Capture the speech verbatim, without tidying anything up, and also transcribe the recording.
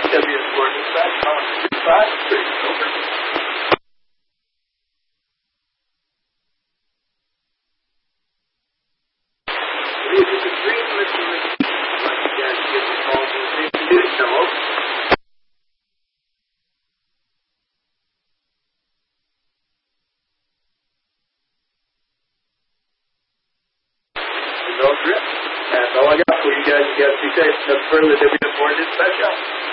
W S four dispatch, calling two five three, over. This is a green mission. I'd like you guys to give me a call to the safety duty demo. No trip. That's all I got for you guys. You guys be safe. Nothing further. W S four dispatch out.